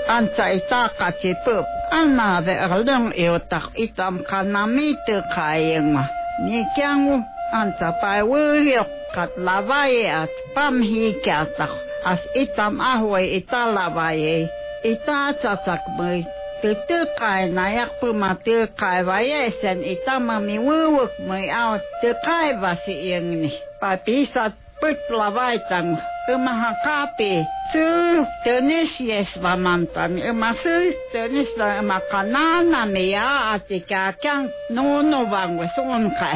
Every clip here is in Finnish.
Ansa itakati pup. Anna verlung eutak itam kanamitu kayengma. Ni kiangu ansa pai wuyok kat lavaye at pamhikiatak. As itam ahwe italavaye. Itatsatak mui. Tukai nayak pumatil kai vayesen itamami wuyuk mui au tukai vasi yengni. Papisat put lavaitang. Mahakapi su tenis yes vamantan su tenis makanana mea atikakyang nono vangwe sunkai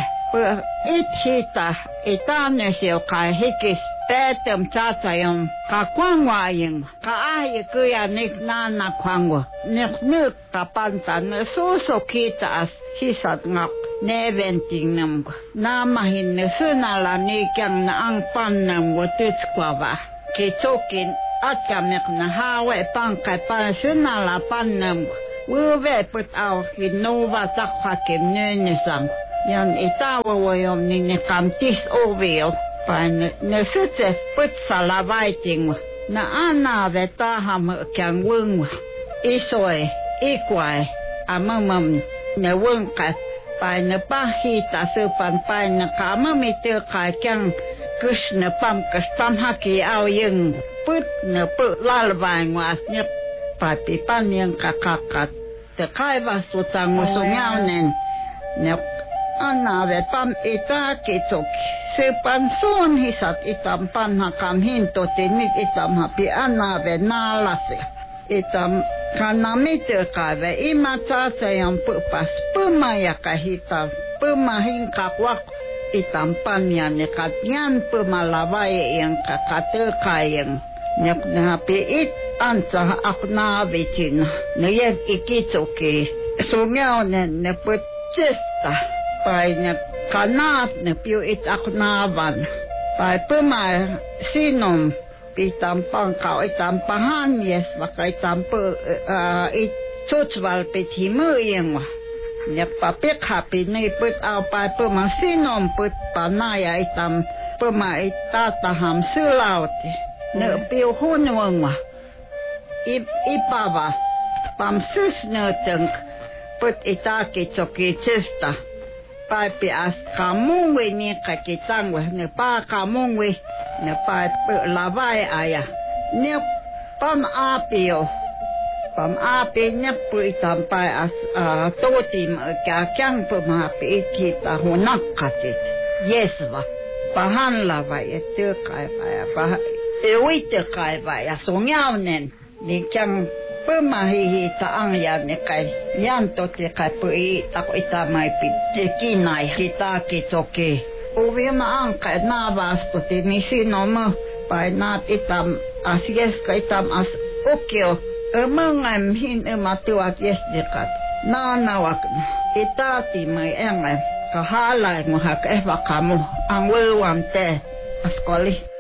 ithita itanesio kai hikis petem tatayom kakwangwayeng kaaye kuya nik nana kwangwa nik kapantan suso kita as hisat ngak neventing nam namahin sunala nikyang na ang pannam wotutskwawa kitokin atyamek na hawe pangkay pa sunala pannam wuve put aw kinova takhakim nenesang yan itawa woyom ni kamtis ovio pan nesutse put salavaiting na anave taham kyang wung isoy ikwai amamam na wungkat pai na pahita supan pai na kama mitir kakyang kusna pam haki au yung put na put lalbay was niya papipan yung kakakat te kai vasutang musungaw nen na anave pam ita kitok supan suon hisat itam panhakam hinto tinit itam hapi anave nalase itam kanamitu kave imata sayang pupas pemaya kahita pemahin kakwak itampannya nekatyan pemalawai yang kakate kayang nyak napi it ansa akna vicin nayag ikitoke sungyaw ne put cesta pai ne kanat ne piu it aknavan pai pemay sinom itampang kau itampahan yes maka itampe itutswal petimu yang wah nyak papik hapi ni put au pai pemasinom put panaya itam pema itataham sulaut ne piu hunwang wah ipava pamsus ne teng put itaki coki cesta pai pi as kamungwe ni kakitang wah ne pa kamungwe ne pa lavai aya ne pam api ne pu itampai as totim kyang pam api kita honak katit yesva pahan lavai te kai pa ewite kai pa ya songyaunen ni kyang pemahi ta ang ya ne kai yan to te kai pu ta ko itamai pi kinai kita kitoke uvi maangka navas puti misinom pai nat itam asies ka itam as okyo mengam hin ematuat yes dekat nanawak itati mai engam kahalai mohak vakamu ang wewam te askoli